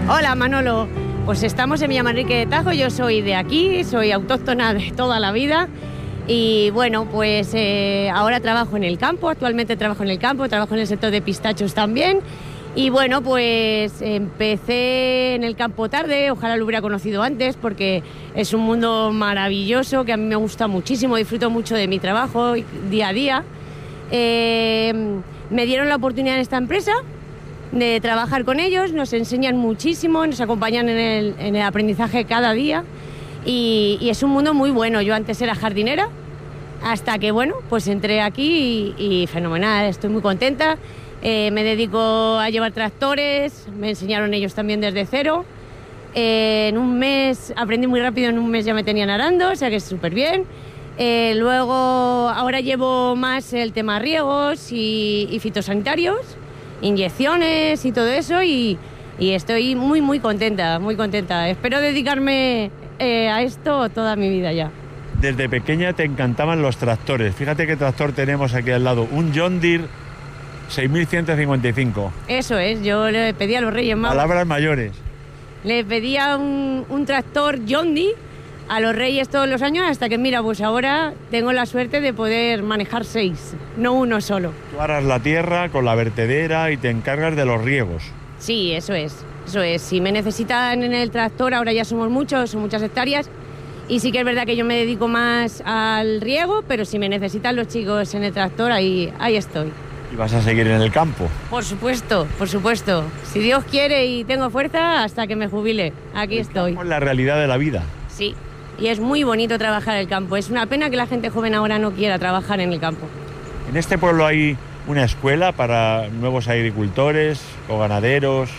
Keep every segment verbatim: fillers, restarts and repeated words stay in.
Hola Manolo, pues estamos en Villamanrique de Tajo, yo soy de aquí, soy autóctona de toda la vida y bueno, pues eh, ahora trabajo en el campo, actualmente trabajo en el campo, trabajo en el sector de pistachos también y bueno, pues empecé en el campo tarde, ojalá lo hubiera conocido antes porque es un mundo maravilloso que a mí me gusta muchísimo, disfruto mucho de mi trabajo día a día. Eh, me dieron la oportunidad en esta empresa de trabajar con ellos, nos enseñan muchísimo, nos acompañan en el, en el aprendizaje cada día y, y es un mundo muy bueno. Yo antes era jardinera, hasta que bueno, pues entré aquí y, y fenomenal, estoy muy contenta. Eh, me dedico a llevar tractores, me enseñaron ellos también desde cero. Eh, en un mes, aprendí muy rápido, en un mes ya me tenían arando, o sea que es súper bien. Eh, luego, ahora llevo más el tema riegos y, y fitosanitarios, inyecciones y todo eso y, y estoy muy muy contenta, muy contenta. Espero dedicarme eh, a esto toda mi vida ya. Desde pequeña te encantaban los tractores. Fíjate qué tractor tenemos aquí al lado, un John Deere seis mil ciento cincuenta y cinco. Eso es, yo le pedí a los Reyes Magos. Palabras mayores. Le pedía un, un tractor John Deere a los Reyes todos los años hasta que mira, pues ahora tengo la suerte de poder manejar seis, no uno solo. Tú aras la tierra con la vertedera y te encargas de los riegos. Sí, eso es, eso es. Si me necesitan en el tractor, ahora ya somos muchos, son muchas hectáreas, y sí que es verdad que yo me dedico más al riego, pero si me necesitan los chicos en el tractor, ahí, ahí estoy. ¿Y vas a seguir en el campo? Por supuesto, por supuesto. Si Dios quiere y tengo fuerza, hasta que me jubile, aquí el estoy. Campo es la realidad de la vida. Sí. Y es muy bonito trabajar en el campo. Es una pena que la gente joven ahora no quiera trabajar en el campo. ¿En este pueblo hay una escuela para nuevos agricultores o ganaderos?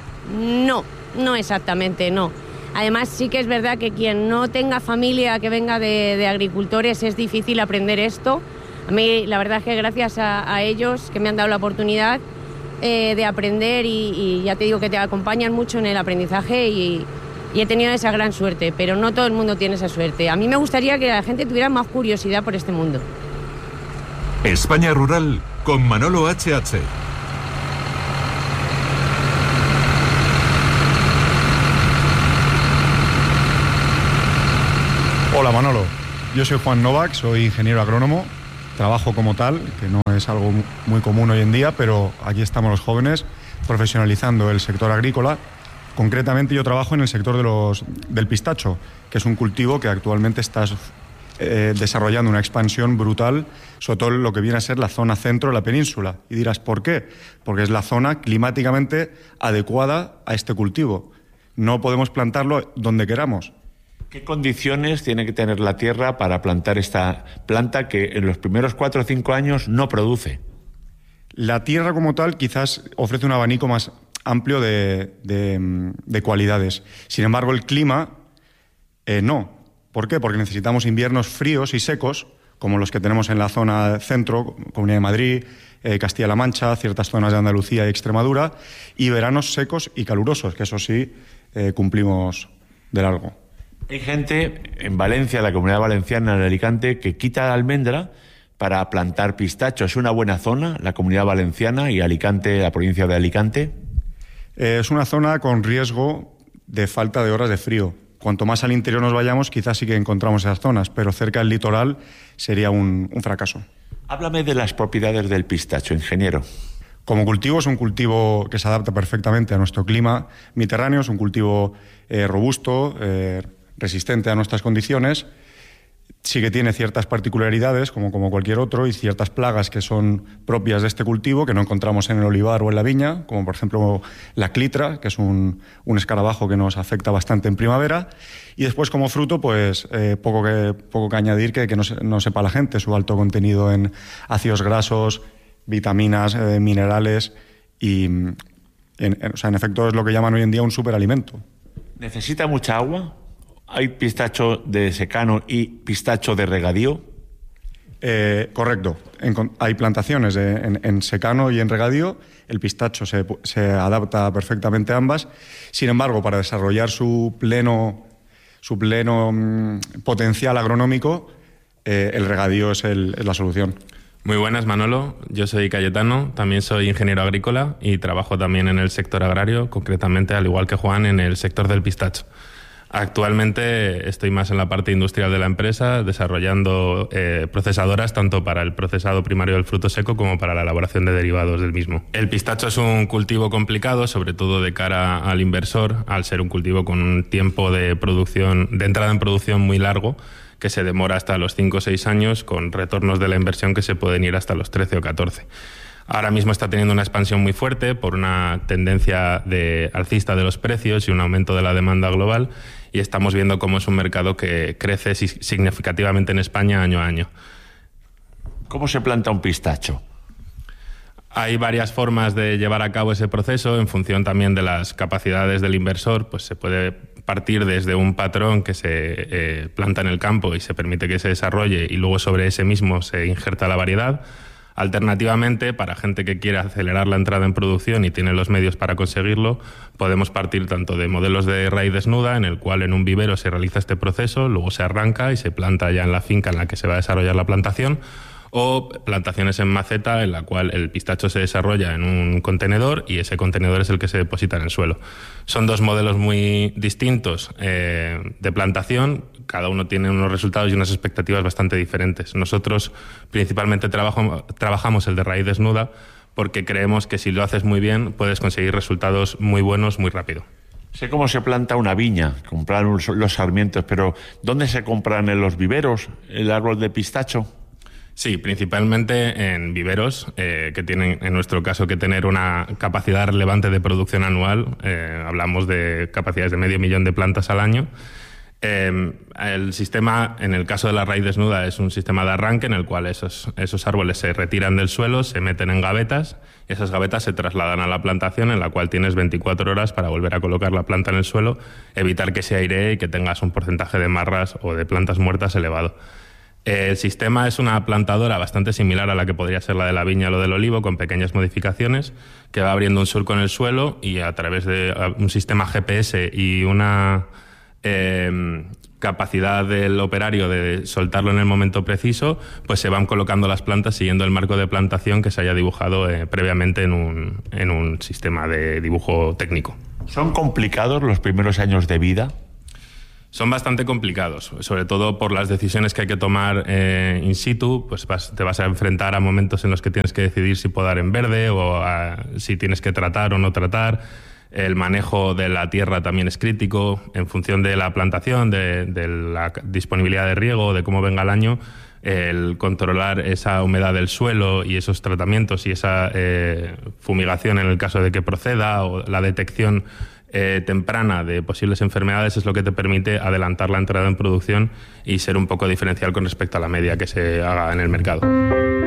No, no exactamente, no. Además sí que es verdad que quien no tenga familia que venga de, de agricultores es difícil aprender esto. A mí la verdad es que gracias a, a ellos que me han dado la oportunidad eh, de aprender y, y ya te digo que te acompañan mucho en el aprendizaje y... Y he tenido esa gran suerte, pero no todo el mundo tiene esa suerte. A mí me gustaría que la gente tuviera más curiosidad por este mundo. España Rural con Manolo H H. Hola Manolo, yo soy Juan Novak, soy ingeniero agrónomo, trabajo como tal, que no es algo muy común hoy en día, pero aquí estamos los jóvenes profesionalizando el sector agrícola. Concretamente yo trabajo en el sector de los, del pistacho, que es un cultivo que actualmente está eh, desarrollando una expansión brutal, sobre todo en lo que viene a ser la zona centro de la península. Y dirás, ¿por qué? Porque es la zona climáticamente adecuada a este cultivo. No podemos plantarlo donde queramos. ¿Qué condiciones tiene que tener la tierra para plantar esta planta que en los primeros cuatro o cinco años no produce? La tierra como tal quizás ofrece un abanico más amplio de, de, de cualidades. Sin embargo, el clima eh, no. ¿Por qué? Porque necesitamos inviernos fríos y secos, como los que tenemos en la zona centro, Comunidad de Madrid, eh, Castilla-La Mancha, ciertas zonas de Andalucía y Extremadura, y veranos secos y calurosos, que eso sí eh, cumplimos de largo. Hay gente en Valencia, la Comunidad Valenciana, en Alicante, que quita la almendra para plantar pistacho. ¿Es una buena zona la Comunidad Valenciana y Alicante, la provincia de Alicante? Eh, es una zona con riesgo de falta de horas de frío. Cuanto más al interior nos vayamos, quizás sí que encontramos esas zonas, pero cerca del litoral sería un, un fracaso. Háblame de las propiedades del pistacho, ingeniero. Como cultivo es un cultivo que se adapta perfectamente a nuestro clima mediterráneo, es un cultivo eh, robusto, eh, resistente a nuestras condiciones. Sí que tiene ciertas particularidades, como, como cualquier otro, y ciertas plagas que son propias de este cultivo, que no encontramos en el olivar o en la viña, como por ejemplo la clitra, que es un, un escarabajo que nos afecta bastante en primavera. Y después, como fruto, pues eh, poco, que, poco que añadir que, que no, se, no sepa la gente, su alto contenido en ácidos grasos, vitaminas, eh, minerales, y en, en, o sea, en efecto es lo que llaman hoy en día un superalimento. ¿Necesita mucha agua? ¿Hay pistacho de secano y pistacho de regadío? Eh, correcto. En, hay plantaciones de, en, en secano y en regadío. El pistacho se, se adapta perfectamente a ambas. Sin embargo, para desarrollar su pleno, su pleno mmm, potencial agronómico, eh, el regadío es, el, es la solución. Muy buenas, Manolo. Yo soy Cayetano, también soy ingeniero agrícola y trabajo también en el sector agrario, concretamente, al igual que Juan, en el sector del pistacho. Actualmente estoy más en la parte industrial de la empresa, desarrollando eh, procesadoras tanto para el procesado primario del fruto seco como para la elaboración de derivados del mismo. El pistacho es un cultivo complicado, sobre todo de cara al inversor, al ser un cultivo con un tiempo de producción, de entrada en producción muy largo, que se demora hasta los cinco o seis años, con retornos de la inversión que se pueden ir hasta los trece o catorce. Ahora mismo está teniendo una expansión muy fuerte por una tendencia de alcista de los precios y un aumento de la demanda global, y estamos viendo cómo es un mercado que crece significativamente en España año a año. ¿Cómo se planta un pistacho? Hay varias formas de llevar a cabo ese proceso en función también de las capacidades del inversor. Pues se puede partir desde un patrón que se eh, planta en el campo y se permite que se desarrolle, y luego sobre ese mismo se injerta la variedad. Alternativamente, para gente que quiere acelerar la entrada en producción y tiene los medios para conseguirlo, podemos partir tanto de modelos de raíz desnuda, en el cual en un vivero se realiza este proceso, luego se arranca y se planta ya en la finca en la que se va a desarrollar la plantación, o plantaciones en maceta, en la cual el pistacho se desarrolla en un contenedor y ese contenedor es el que se deposita en el suelo. Son dos modelos muy distintos eh, de plantación. Cada uno tiene unos resultados y unas expectativas bastante diferentes. Nosotros principalmente trabajo, trabajamos el de raíz desnuda porque creemos que si lo haces muy bien puedes conseguir resultados muy buenos muy rápido. Sé cómo se planta una viña, comprar los sarmientos, pero ¿dónde se compran en los viveros el árbol de pistacho? Sí, principalmente en viveros eh, que tienen, en nuestro caso, que tener una capacidad relevante de producción anual. Eh, hablamos de capacidades de medio millón de plantas al año. Eh, el sistema, en el caso de la raíz desnuda, es un sistema de arranque en el cual esos, esos árboles se retiran del suelo, se meten en gavetas, y esas gavetas se trasladan a la plantación, en la cual tienes veinticuatro horas para volver a colocar la planta en el suelo, evitar que se airee y que tengas un porcentaje de marras o de plantas muertas elevado. El sistema es una plantadora bastante similar a la que podría ser la de la viña o lo del olivo, con pequeñas modificaciones, que va abriendo un surco en el suelo y a través de un sistema G P S y una eh, capacidad del operario de soltarlo en el momento preciso, pues se van colocando las plantas siguiendo el marco de plantación que se haya dibujado eh, previamente en un, en un sistema de dibujo técnico. ¿Son complicados los primeros años de vida? Son bastante complicados, sobre todo por las decisiones que hay que tomar eh, in situ. Pues vas, te vas a enfrentar a momentos en los que tienes que decidir si podar en verde o a, si tienes que tratar o no tratar. El manejo de la tierra también es crítico en función de la plantación, de, de la disponibilidad de riego, de cómo venga el año. El controlar esa humedad del suelo y esos tratamientos y esa eh, fumigación en el caso de que proceda, o la detección Eh, temprana de posibles enfermedades, es lo que te permite adelantar la entrada en producción y ser un poco diferencial con respecto a la media que se haga en el mercado.